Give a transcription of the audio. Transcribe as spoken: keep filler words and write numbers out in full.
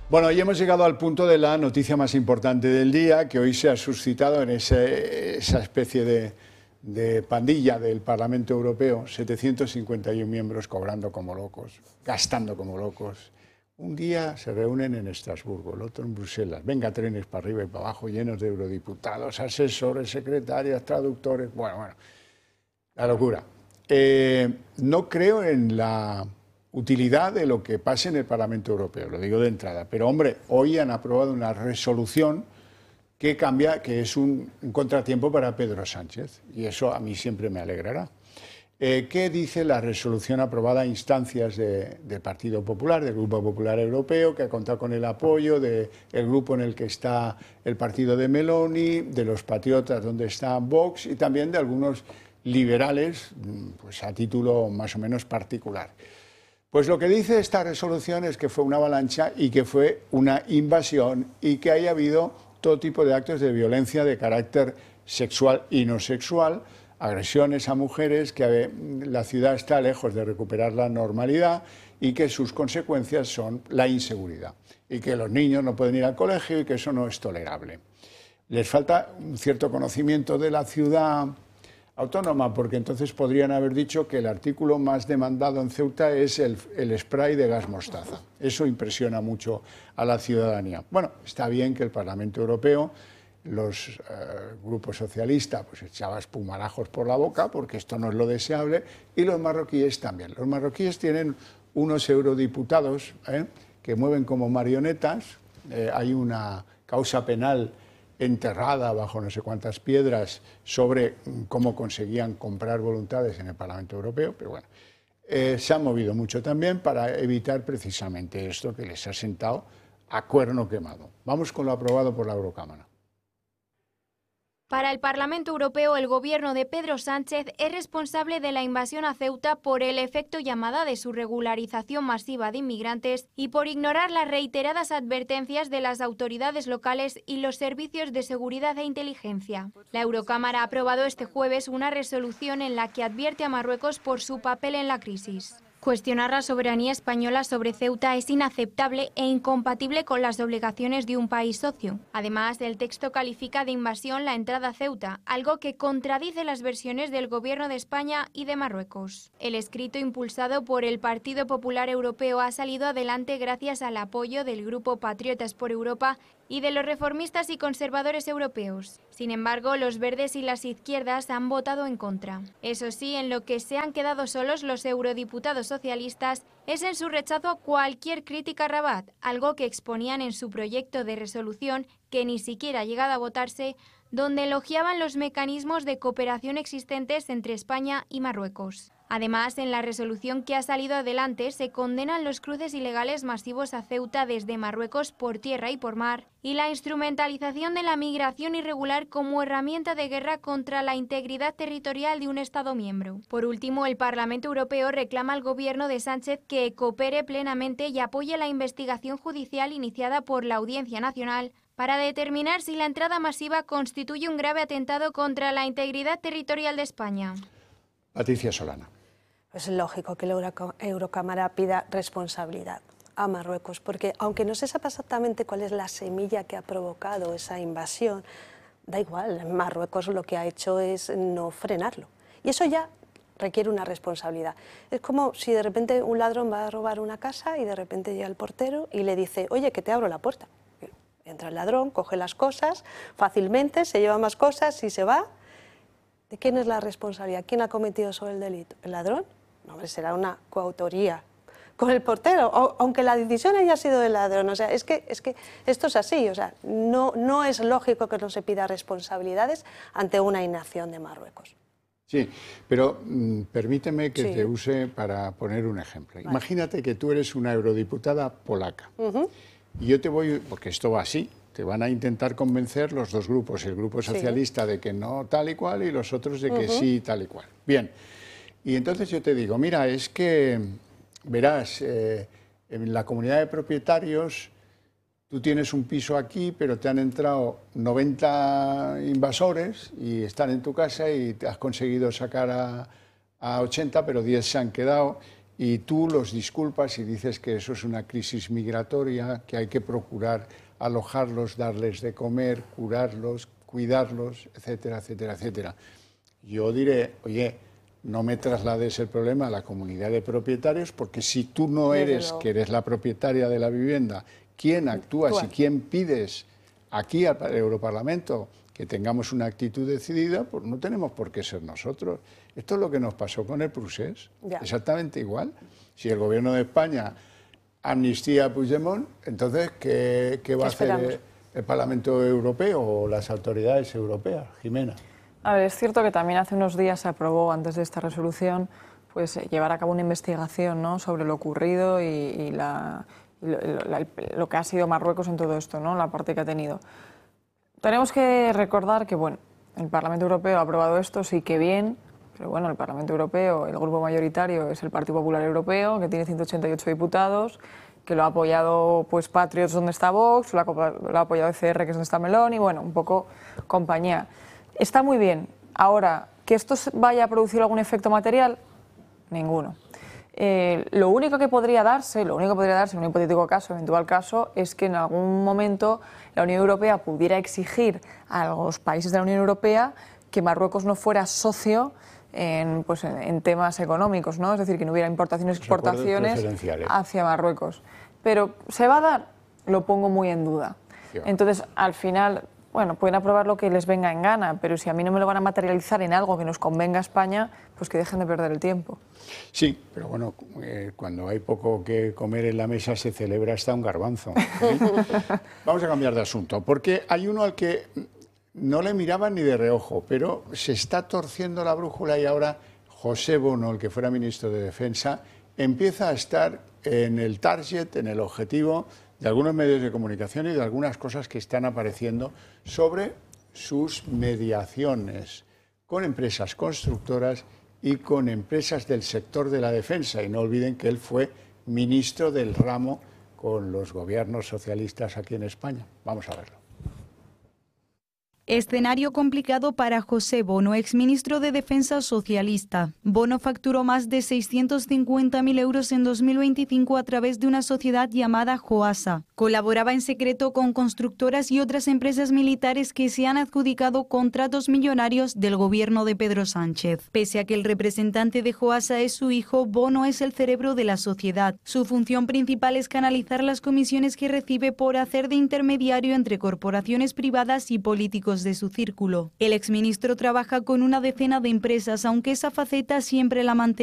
Bueno, hoy hemos llegado al punto de la noticia más importante del día, que hoy se ha suscitado en ese, esa especie de, de pandilla del Parlamento Europeo, setecientos cincuenta y uno miembros cobrando como locos, gastando como locos. Un día se reúnen en Estrasburgo, el otro en Bruselas. Venga, trenes para arriba y para abajo, llenos de eurodiputados, asesores, secretarias, traductores. Bueno, bueno, la locura. Eh, no creo en la utilidad de lo que pase en el Parlamento Europeo, lo digo de entrada. Pero, hombre, hoy han aprobado una resolución que cambia, que es un, un contratiempo para Pedro Sánchez, y eso a mí siempre me alegrará. Eh, ¿Qué dice la resolución aprobada a instancias de, del Partido Popular, del Grupo Popular Europeo, que ha contado con el apoyo del grupo en el que está el partido de Meloni, de los patriotas donde está Vox y también de algunos liberales, pues a título más o menos particular? Pues lo que dice esta resolución es que fue una avalancha y que fue una invasión y que haya habido todo tipo de actos de violencia de carácter sexual y no sexual, agresiones a mujeres, que la ciudad está lejos de recuperar la normalidad y que sus consecuencias son la inseguridad y que los niños no pueden ir al colegio y que eso no es tolerable. Les falta un cierto conocimiento de la ciudad autónoma, porque entonces podrían haber dicho que el artículo más demandado en Ceuta es el, el spray de gas mostaza. Eso impresiona mucho a la ciudadanía. Bueno, está bien que el Parlamento Europeo, los eh, grupos socialistas, pues echaban espumarajos por la boca, porque esto no es lo deseable, y los marroquíes también. Los marroquíes tienen unos eurodiputados ¿eh? que mueven como marionetas. Eh, hay una causa penal enterrada bajo no sé cuántas piedras sobre cómo conseguían comprar voluntades en el Parlamento Europeo, pero bueno, eh, se han movido mucho también para evitar precisamente esto que les ha sentado a cuerno quemado. Vamos con lo aprobado por la Eurocámara. Para el Parlamento Europeo, el gobierno de Pedro Sánchez es responsable de la invasión a Ceuta por el efecto llamada de su regularización masiva de inmigrantes y por ignorar las reiteradas advertencias de las autoridades locales y los servicios de seguridad e inteligencia. La Eurocámara ha aprobado este jueves una resolución en la que advierte a Marruecos por su papel en la crisis. Cuestionar la soberanía española sobre Ceuta es inaceptable e incompatible con las obligaciones de un país socio. Además, el texto califica de invasión la entrada a Ceuta, algo que contradice las versiones del Gobierno de España y de Marruecos. El escrito impulsado por el Partido Popular Europeo ha salido adelante gracias al apoyo del Grupo Patriotas por Europa y de los reformistas y conservadores europeos. Sin embargo, los verdes y las izquierdas han votado en contra. Eso sí, en lo que se han quedado solos los eurodiputados socialistas es en su rechazo a cualquier crítica a Rabat, algo que exponían en su proyecto de resolución, que ni siquiera ha llegado a votarse, donde elogiaban los mecanismos de cooperación existentes entre España y Marruecos. Además, en la resolución que ha salido adelante se condenan los cruces ilegales masivos a Ceuta desde Marruecos por tierra y por mar y la instrumentalización de la migración irregular como herramienta de guerra contra la integridad territorial de un Estado miembro. Por último, el Parlamento Europeo reclama al gobierno de Sánchez que coopere plenamente y apoye la investigación judicial iniciada por la Audiencia Nacional para determinar si la entrada masiva constituye un grave atentado contra la integridad territorial de España. Patricia Solana. Es lógico que la Eurocámara pida responsabilidad a Marruecos, porque aunque no se sepa exactamente cuál es la semilla que ha provocado esa invasión, da igual, Marruecos lo que ha hecho es no frenarlo. Y eso ya requiere una responsabilidad. Es como si de repente un ladrón va a robar una casa y de repente llega el portero y le dice, oye, que te abro la puerta. Entra el ladrón, coge las cosas fácilmente, se lleva más cosas y se va. ¿De quién es la responsabilidad? ¿Quién ha cometido sobre el delito? ¿El ladrón? No, hombre, será una coautoría con el portero, o, aunque la decisión haya sido del ladrón. O sea, es que, es que esto es así. O sea, no, no es lógico que no se pida responsabilidades ante una inacción de Marruecos. Sí, pero mm, permíteme que Sí. te use para poner un ejemplo. Vale. Imagínate que tú eres una eurodiputada polaca. Uh-huh. Y yo te voy, porque esto va así, te van a intentar convencer los dos grupos, el grupo socialista sí. de que no tal y cual y los otros de que uh-huh. sí tal y cual. Bien, y entonces yo te digo, mira, es que, verás, eh, en la comunidad de propietarios tú tienes un piso aquí, pero te han entrado noventa invasores y están en tu casa y te has conseguido sacar a, a ochenta, pero diez se han quedado. y tú los disculpas y dices que eso es una crisis migratoria, que hay que procurar alojarlos, darles de comer, curarlos, cuidarlos, etcétera, etcétera, etcétera. Yo diré, oye, no me traslades el problema a la comunidad de propietarios, porque si tú no eres, que eres la propietaria de la vivienda, ¿quién actúas y quién pides aquí al Europarlamento que tengamos una actitud decidida? Pues no tenemos por qué ser nosotros. Esto es lo que nos pasó con el procés, ya. Exactamente igual. Si el Gobierno de España amnistía a Puigdemont, entonces, ¿qué, qué va a hacer el, el Parlamento Europeo o las autoridades europeas? Jimena. A ver, es cierto que también hace unos días se aprobó, antes de esta resolución, pues llevar a cabo una investigación, ¿no?, sobre lo ocurrido y, y, la, y lo, la, lo que ha sido Marruecos en todo esto, ¿no?, la parte que ha tenido. Tenemos que recordar que, bueno, el Parlamento Europeo ha aprobado esto, sí que bien, pero bueno, el Parlamento Europeo, el grupo mayoritario es el Partido Popular Europeo, que tiene ciento ochenta y ocho diputados, que lo ha apoyado pues Patriots, donde está Vox, lo ha, lo ha apoyado E C R, que es donde está Meloni, bueno, un poco compañía. Está muy bien. Ahora, ¿que esto vaya a producir algún efecto material? Ninguno. Eh, lo único que podría darse, lo único que podría darse en un hipotético caso, eventual caso, es que en algún momento la Unión Europea pudiera exigir a los países de la Unión Europea que Marruecos no fuera socio en, pues, en, en temas económicos, ¿no? Es decir, que no hubiera importaciones y exportaciones hacia Marruecos. Pero ¿se va a dar? Lo pongo muy en duda. Entonces, al final, bueno, pueden aprobar lo que les venga en gana, pero si a mí no me lo van a materializar en algo que nos convenga a España, pues que dejen de perder el tiempo. Sí, pero bueno, eh, cuando hay poco que comer en la mesa se celebra hasta un garbanzo, ¿eh? Vamos a cambiar de asunto, porque hay uno al que no le miraban ni de reojo, pero se está torciendo la brújula y ahora José Bono, el que fuera ministro de Defensa, empieza a estar en el target, en el objetivo de algunos medios de comunicación y de algunas cosas que están apareciendo sobre sus mediaciones con empresas constructoras y con empresas del sector de la defensa. Y no olviden que él fue ministro del ramo con los gobiernos socialistas aquí en España. Vamos a verlo. Escenario complicado para José Bono, exministro de Defensa socialista. Bono facturó más de seiscientos cincuenta mil euros en dos mil veinticinco a través de una sociedad llamada Joasa. Colaboraba en secreto con constructoras y otras empresas militares que se han adjudicado contratos millonarios del gobierno de Pedro Sánchez. Pese a que el representante de Joasa es su hijo, Bono es el cerebro de la sociedad. Su función principal es canalizar las comisiones que recibe por hacer de intermediario entre corporaciones privadas y políticos de su círculo. El exministro trabaja con una decena de empresas, aunque esa faceta siempre la mantiene